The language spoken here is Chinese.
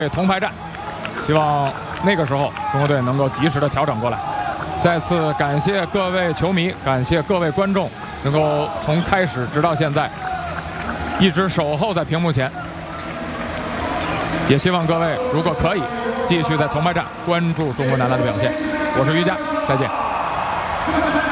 铜牌战，希望那个时候中国队能够及时的调整过来。再次感谢各位球迷，感谢各位观众，能够从开始直到现在一直守候在屏幕前。也希望各位如果可以继续在铜牌战关注中国男篮的表现。我是于佳，再见。